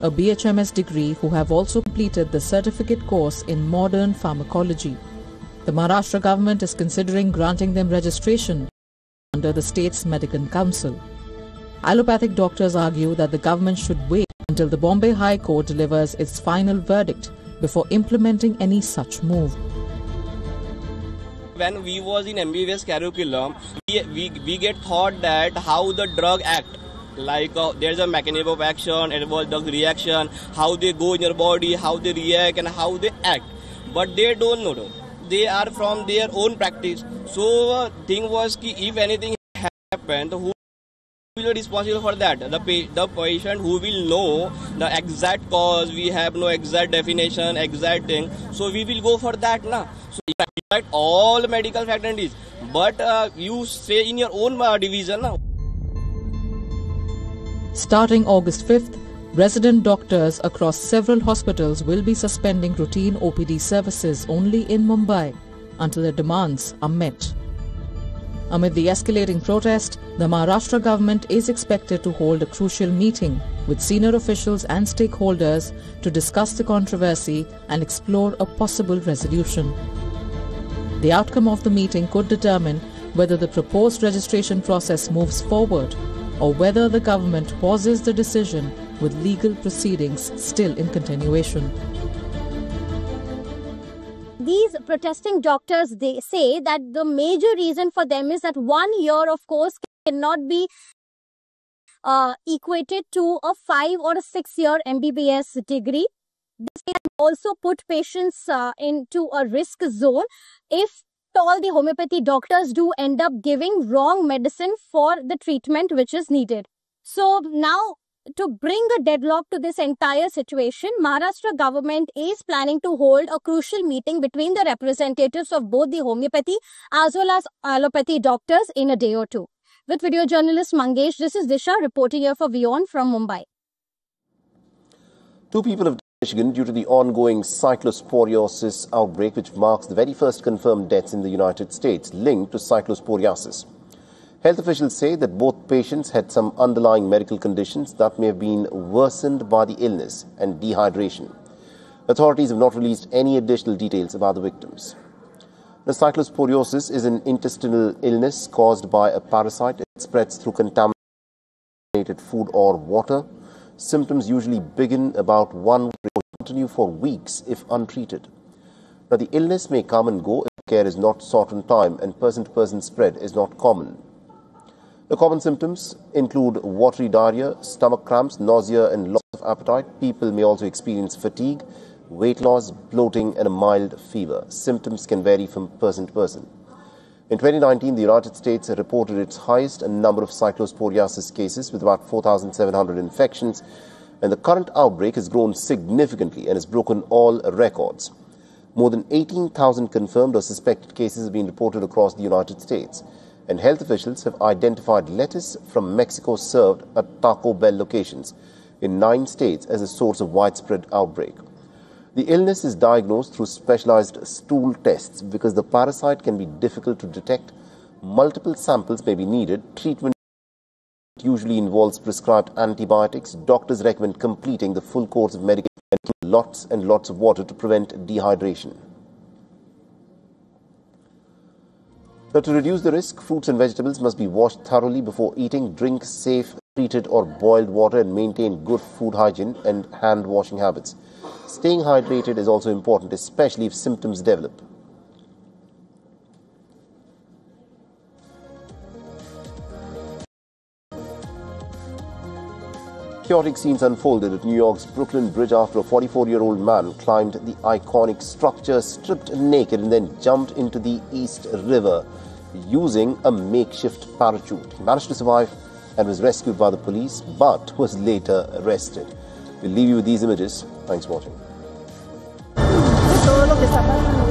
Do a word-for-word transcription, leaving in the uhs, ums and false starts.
a B H M S degree who have also completed the certificate course in modern pharmacology. The Maharashtra government is considering granting them registration under the state's medical council. Allopathic doctors argue that the government should wait until the Bombay High Court delivers its final verdict before implementing any such move. When we was in M B B S curriculum, we, we, we get taught that how the drug act, like uh, there's a mechanism of action, and about drug reaction, how they go in your body, how they react and how they act. But they don't know. They are from their own practice. So uh, thing was ki if anything happened, who will be responsible for that? The, pa the patient who will know the exact cause. We have no exact definition, exact thing. So we will go for that now. So in fact, all medical faculties, but uh, you stay in your own uh, division now. Starting August fifth, resident doctors across several hospitals will be suspending routine O P D services only in Mumbai until their demands are met. Amid the escalating protest, the Maharashtra government is expected to hold a crucial meeting with senior officials and stakeholders to discuss the controversy and explore a possible resolution. The outcome of the meeting could determine whether the proposed registration process moves forward or whether the government pauses the decision with legal proceedings still in continuation. These protesting doctors, they say that the major reason for them is that one year, of course, cannot be uh, equated to a five or a six year M B B S degree. This can also put patients uh, into a risk zone if all the homeopathy doctors do end up giving wrong medicine for the treatment which is needed. So now, to bring a deadlock to this entire situation, Maharashtra government is planning to hold a crucial meeting between the representatives of both the homeopathy as well as allopathy doctors in a day or two. With video journalist Mangesh, this is Disha reporting here for WION from Mumbai. Two people have Michigan due to the ongoing cyclosporiosis outbreak, which marks the very first confirmed deaths in the United States linked to cyclosporiasis. Health officials say that both patients had some underlying medical conditions that may have been worsened by the illness and dehydration. Authorities have not released any additional details about the victims. The cyclosporiosis is an intestinal illness caused by a parasite. It spreads through contaminated food or water. Symptoms usually begin about one week and continue for weeks if untreated. Now, the illness may come and go if care is not sought on time and person-to-person spread is not common. The common symptoms include watery diarrhea, stomach cramps, nausea and loss of appetite. People may also experience fatigue, weight loss, bloating and a mild fever. Symptoms can vary from person to person. In twenty nineteen, the United States reported its highest number of cyclosporiasis cases with about four thousand seven hundred infections, and the current outbreak has grown significantly and has broken all records. More than eighteen thousand confirmed or suspected cases have been reported across the United States, and health officials have identified lettuce from Mexico served at Taco Bell locations in nine states as a source of widespread outbreak. The illness is diagnosed through specialized stool tests because the parasite can be difficult to detect. Multiple samples may be needed. Treatment usually involves prescribed antibiotics. Doctors recommend completing the full course of medication and lots and lots of water to prevent dehydration. Now, to reduce the risk, fruits and vegetables must be washed thoroughly before eating. Drink safe, treated or boiled water and maintain good food hygiene and hand washing habits. Staying hydrated is also important, especially if symptoms develop. Chaotic scenes unfolded at New York's Brooklyn Bridge after a forty-four-year-old man climbed the iconic structure, stripped naked, and then jumped into the East River using a makeshift parachute. He managed to survive and was rescued by the police, but was later arrested. We'll leave you with these images. Thanks for watching.